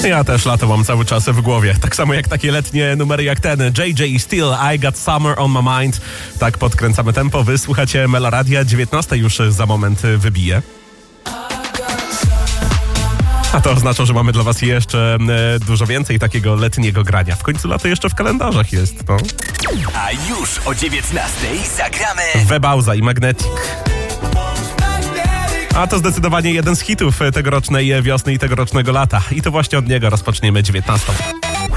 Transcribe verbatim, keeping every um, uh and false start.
Ja też lato mam cały czas w głowie. Tak samo jak takie letnie numery jak ten J J Steele, I Got Summer on My Mind. Tak podkręcamy tempo. Wy słuchacie Meloradia. dziewiętnasta już za moment wybije. A to oznacza, że mamy dla was jeszcze e, dużo więcej takiego letniego grania. W końcu lato jeszcze w kalendarzach jest, no. A już o dziewiętnastej zagramy Webauza i Magnetic. A to zdecydowanie jeden z hitów tegorocznej wiosny i tegorocznego lata. I to właśnie od niego rozpoczniemy dziewiętnastą.